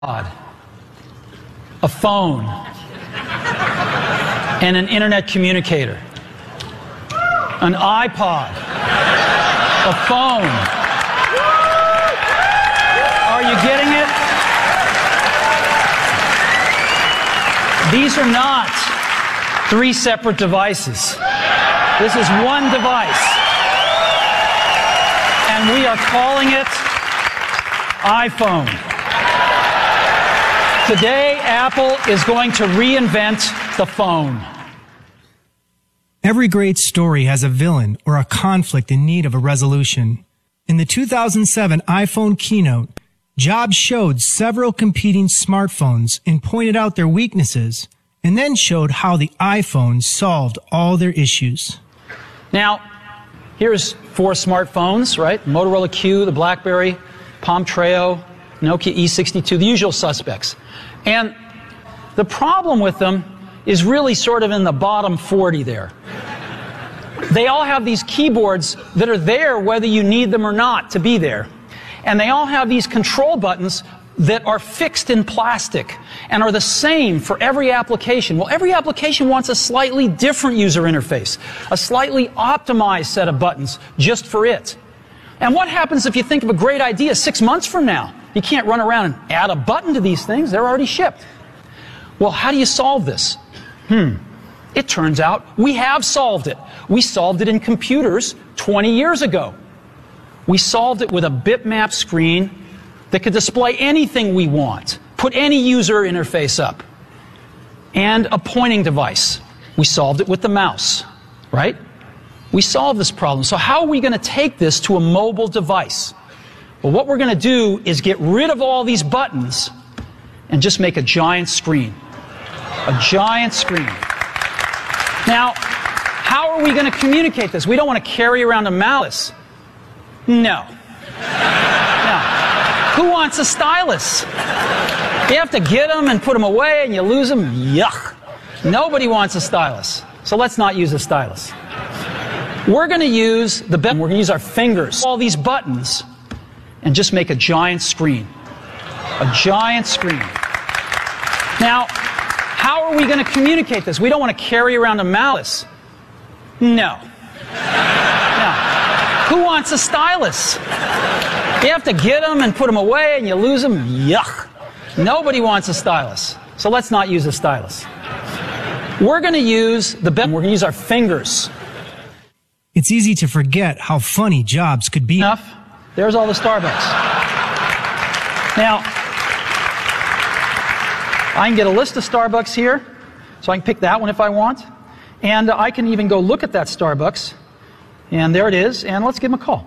a phone, and an internet communicator. An iPod, a phone. Are you getting it? These are not three separate devices. This is one device. And we are calling it iPhone. Today, Apple is going to reinvent the phone. Every great story has a villain or a conflict in need of a resolution. In the 2007 iPhone keynote, Jobs showed several competing smartphones and pointed out their weaknesses, and then showed how the iPhone solved all their issues. Now, here's four smartphones, right? Motorola Q, the BlackBerry, Palm Treo, Nokia E62, the usual suspects. And the problem with them is really sort of in the bottom 40 there. They all have these keyboards that are there whether you need them or not to be there. And they all have these control buttons that are fixed in plastic and are the same for every application. Well, every application wants a slightly different user interface, a slightly optimized set of buttons just for it. And what happens if you think of a great idea 6 months from now? You can't run around and add a button to these things. They're already shipped. Well, how do you solve this? It turns out we have solved it. We solved it in computers 20 years ago. We solved it with a bitmap screen that could display anything we want, put any user interface up, and a pointing device. We solved it with the mouse, right? We solved this problem. So how are we going to take this to a mobile device? Well, what we're going to do is get rid of all these buttons and just make a giant screen. A giant screen. Now, how are we going to communicate this? We don't want to carry around a mouse. No. No. Who wants a stylus? You have to get them and put them away and you lose them. Yuck. Nobody wants a stylus. So let's not use a stylus. We're going to use we're going to use our fingers, all these buttons, and just make a giant screen. A giant screen. Now, how are we going to communicate this? We don't want to carry around a mouse. No. No. Who wants a stylus? You have to get them and put them away and you lose them. Yuck. Nobody wants a stylus. So let's not use a stylus. We're going to use we're going to use our fingers. It's easy to forget how funny Jobs could be. Enough. There's all the Starbucks. Now, I can get a list of Starbucks here, so I can pick that one if I want. And I can even go look at that Starbucks. And there it is, and let's give them a call.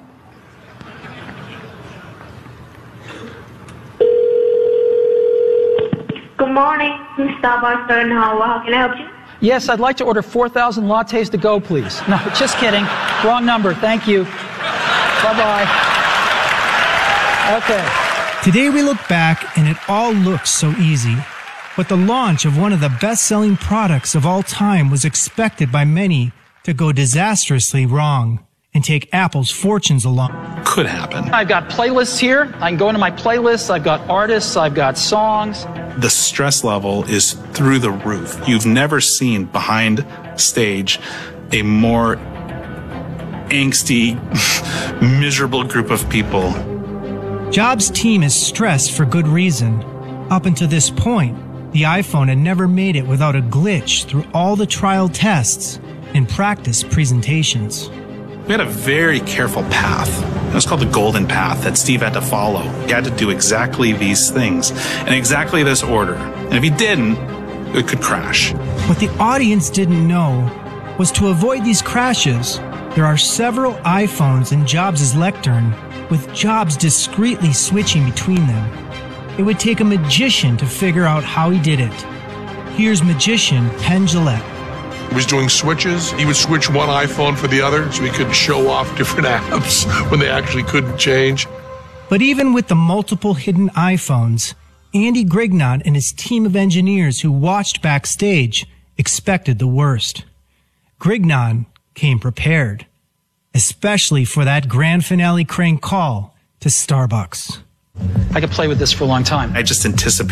Good morning, Starbucks in Howard. How can I help you? Yes, I'd like to order 4,000 lattes to go, please. No, just kidding. Wrong number. Thank you. Bye-bye. Okay. Today we look back and it all looks so easy. But the launch of one of the best-selling products of all time was expected by many to go disastrously wrong and take Apple's fortunes along. Could happen. I've got playlists here. I can go into my playlists. I've got artists. I've got songs. The stress level is through the roof. You've never seen behind stage a more angsty, miserable group of people. Jobs' team is stressed for good reason. Up until this point, the iPhone had never made it without a glitch through all the trial tests and practice presentations. We had a very careful path. It was called the golden path that Steve had to follow. He had to do exactly these things in exactly this order. And if he didn't, it could crash. What the audience didn't know was to avoid these crashes, there are several iPhones in Jobs' lectern with Jobs discreetly switching between them. It would take a magician to figure out how he did it. Here's magician Penn Jillette. He was doing switches. He would switch one iPhone for the other so he could show off different apps when they actually couldn't change. But even with the multiple hidden iPhones, Andy Grignon and his team of engineers who watched backstage expected the worst. Grignon came prepared, especially for that grand finale crank call to Starbucks. I could play with this for a long time. I just anticipate